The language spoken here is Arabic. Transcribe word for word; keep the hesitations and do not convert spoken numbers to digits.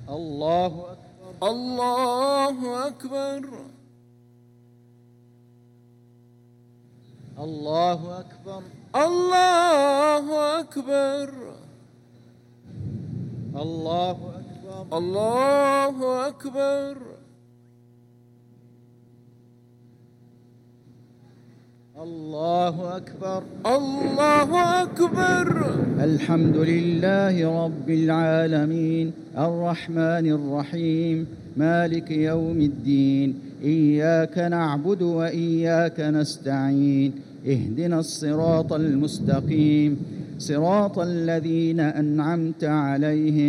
الله أكبر الله أكبر الله أكبر الله أكبر الله أكبر الله أكبر الله أكبر الله أكبر. الحمد لله رب العالمين الرحمن الرحيم مالك يوم الدين إياك نعبد وإياك نستعين اهدنا الصراط المستقيم صراط الذين أنعمت عليهم